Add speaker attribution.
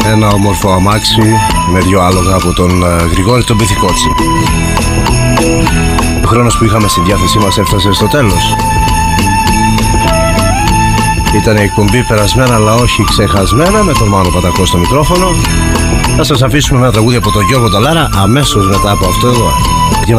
Speaker 1: ένα όμορφο αμάξι με δυο άλογα από τον Γρηγόρη τον Πυθικότσι. Ο χρόνος που είχαμε στη διάθεσή μας έφτασε στο τέλος. Ήταν η εκπομπή περασμένα αλλά όχι ξεχασμένα, με τον Μάνο Πατακό στο μικρόφωνο. Θα σας αφήσουμε με ένα τραγούδι από τον Γιώργο Ταλάρα αμέσως μετά από αυτό εδώ.